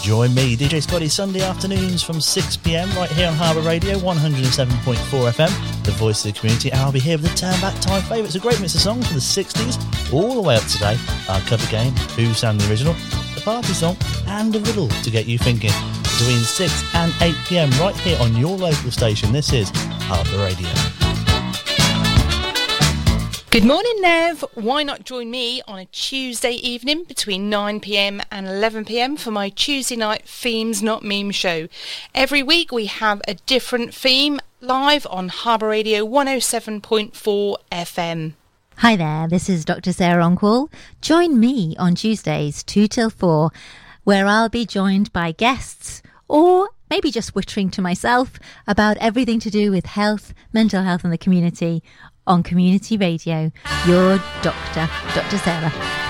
Join me, DJ Scotty, Sunday afternoons from 6pm right here on Harbour Radio 107.4 FM, the voice of the community, and I'll be here with the Turn Back Time favourites, a great mix of songs from the 60s all the way up to today, our cover game, Who Sang the Original, the party song, and a riddle to get you thinking. Between 6 and 8pm right here on your local station, this is Harbour Radio. Good morning, Nev. Why not join me on a Tuesday evening between 9pm and 11pm for my Tuesday night Themes Not Meme show. Every week we have a different theme live on Harbour Radio 107.4 FM. Hi there, this is Dr. Sarah Oncall. Join me on Tuesdays 2 till 4, where I'll be joined by guests or maybe just whittering to myself about everything to do with health, mental health and the community on Community Radio. Your doctor, Dr. Sarah.